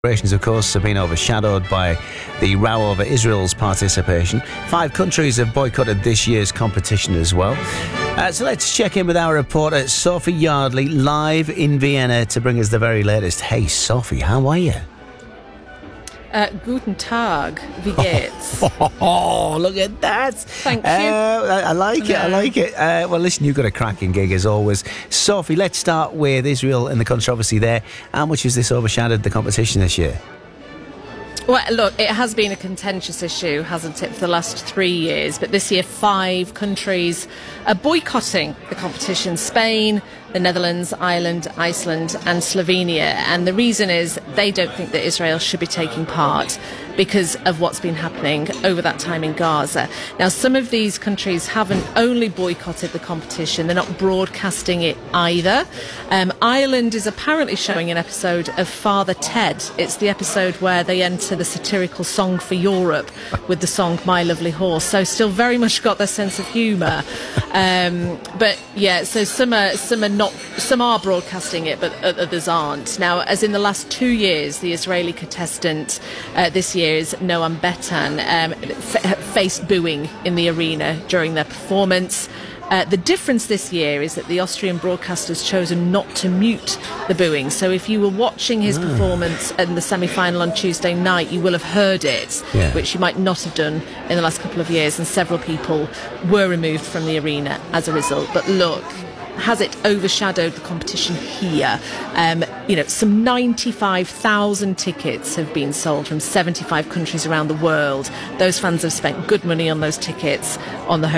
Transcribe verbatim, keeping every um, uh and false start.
Celebrations, of course, have been overshadowed by the row over Israel's participation. Five countries have boycotted this year's competition as well. Uh, so let's check in with our reporter, Sophie Yardley, live in Vienna to bring us the very latest. Hey, Sophie, how are you? Uh, guten Tag, wie geht's? Oh, oh, look at that. Thank you. Uh, I, I like it, I like it. Uh, well, listen, you've got a cracking gig as always. Sophie, let's start with Israel and the controversy there. How much has this overshadowed the competition this year? Well, look, it has been a contentious issue, hasn't it, for the last three years? But this year, five countries are boycotting the competition. Spain, the Netherlands, Ireland, Iceland and Slovenia. And the reason is they don't think that Israel should be taking part because of what's been happening over that time in Gaza. Now, some of these countries haven't only boycotted the competition, they're not broadcasting it either. Um, Ireland is apparently showing an episode of Father Ted. It's the episode where they enter the satirical Song for Europe with the song My Lovely Horse. So still very much got their sense of humour. Um, but yeah, so some are, some are not, some are broadcasting it, but others aren't. Now, as in the last two years, the Israeli contestant uh, this year is Noam Betan, um, f- faced booing in the arena during their performance. Uh, the difference this year is that the Austrian broadcaster's chosen not to mute the booing. So if you were watching his performance in the semi-final on Tuesday night, you will have heard it, yeah. which you might not have done in the last couple of years. And several people were removed from the arena as a result. But look, has it overshadowed the competition here? Um, you know, some ninety-five thousand tickets have been sold from seventy-five countries around the world. Those fans have spent good money on those tickets on the home